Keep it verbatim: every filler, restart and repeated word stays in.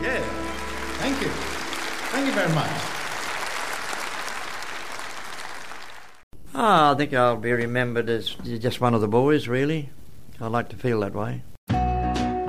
Yeah. Thank you. Thank you very much. Oh, I think I'll be remembered as just one of the boys, really. I like to feel that way.